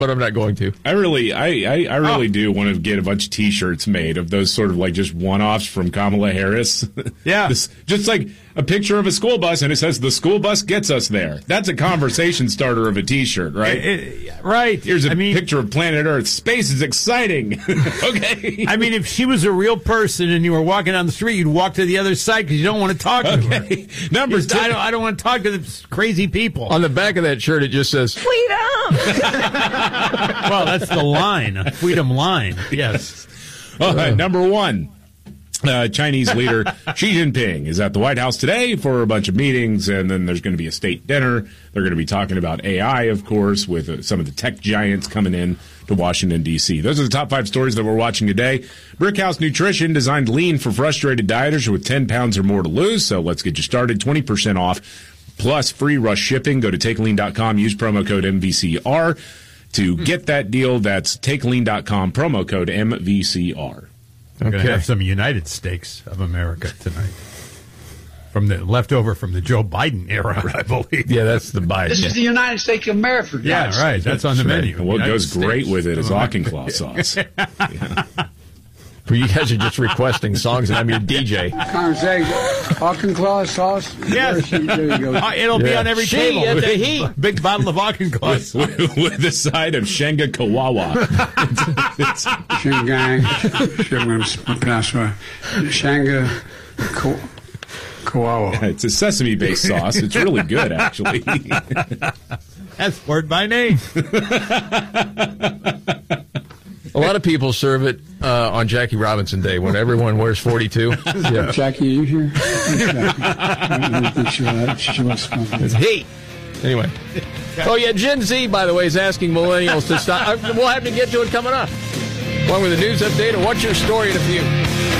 but I'm not going to. I really do want to get a bunch of T-shirts made of those sort of like just one-offs from Kamala Harris. Yeah. Just like a picture of a school bus, and it says, the school bus gets us there. That's a conversation starter of a T-shirt, right? Right. Here's a picture of planet Earth. Space is exciting. Okay. I mean, if she was a real person and you were walking down the street, you'd walk to the other side because you don't want to talk to her. Number 2. I don't want to talk to the crazy people. On the back of that shirt, it just says, Freedom! Well, that's the line, freedom line. Yes. Number 1. Chinese leader Xi Jinping is at the White House today for a bunch of meetings, and then there's going to be a state dinner. They're going to be talking about AI, of course, with some of the tech giants coming in to Washington, D.C. Those are the top 5 stories that we're watching today. Brickhouse Nutrition designed lean for frustrated dieters with 10 pounds or more to lose, so let's get you started. 20% off, plus free rush shipping. Go to TakeLean.com, use promo code MVCR to get that deal. That's TakeLean.com, promo code MVCR. We're going to have some United Steaks of America tonight. From the leftover from the Joe Biden era, I believe. yeah, that's the Biden. This is the United States of America. Yeah, right. That's on the menu. And what United goes great States. with it is Auchincloth sauce. You guys are just requesting songs, and I'm your DJ. Conversation. Auchincloth sauce. Yes. There you go. It'll be on every table. at the heat. Big bottle of Auchincloth. with the side of Shenga Kawawa. Shingang. Shanga. Kawawa. It's a sesame-based sauce. It's really good, actually. That's word by name. A lot of people serve it on Jackie Robinson Day when everyone wears 42. Yeah. Jackie, are you here? I think she was fun. It's heat. Anyway. Oh, yeah, Gen Z, by the way, is asking millennials to stop. We'll have to get to it coming up. Along with the news update and what's your story in a few.